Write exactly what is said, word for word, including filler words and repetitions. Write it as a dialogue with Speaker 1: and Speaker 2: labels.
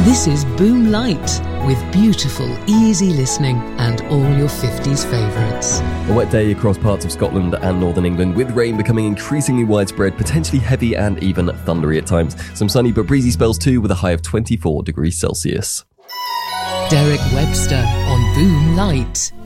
Speaker 1: This is Boom Light, with beautiful, easy listening and all your fifties favourites.
Speaker 2: A wet day across parts of Scotland and northern England, with rain becoming increasingly widespread, potentially heavy and even thundery at times. Some sunny but breezy spells too, with a high of twenty-four degrees Celsius.
Speaker 1: Derek Webster on Boom Light.